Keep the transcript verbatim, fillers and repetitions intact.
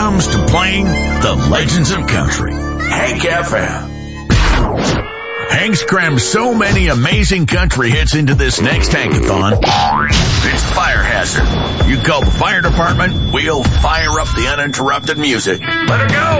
comes to playing the legends of country. Hank F M. Hank's crammed so many amazing country hits into this next Hankathon. It's Fire Hazard. You call the fire department, we'll fire up the uninterrupted music. Let her go!